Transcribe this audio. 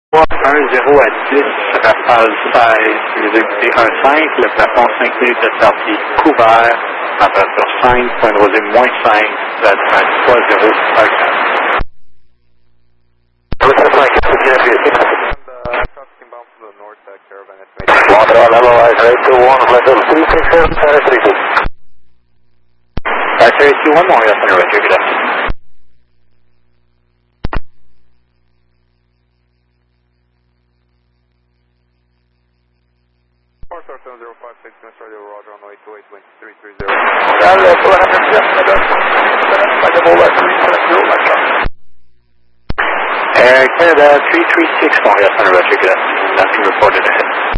1, 0 à 10, rafale 16, visibilité 1,5, le plafond 5 minutes de sortie couvert, température 5, point de rosée moins 5, vous êtes à 3,0 1,4. Montreal, otherwise, rate 21, flight level 367, Paris 32. Paris 31, Montreal Center, Roger, good afternoon. Roger, on the way to 82330. Canada 336, Montreal Center, Roger, good afternoon. Nothing reported ahead.